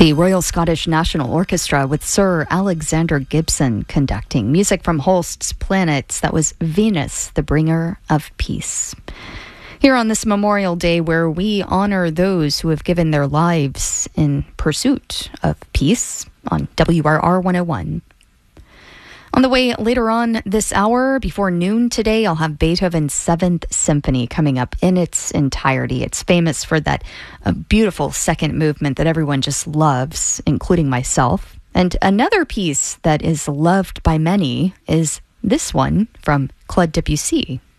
The Royal Scottish National Orchestra with Sir Alexander Gibson conducting. Music from Holst's Planets. That was Venus, the Bringer of Peace. Here on this Memorial Day, where we honor those who have given their lives in pursuit of peace on WRR 101. On the way later on this hour, before noon today, I'll have Beethoven's 7th Symphony coming up in its entirety. It's famous for that beautiful second movement that everyone just loves, including myself. And another piece that is loved by many is this one from Claude Debussy.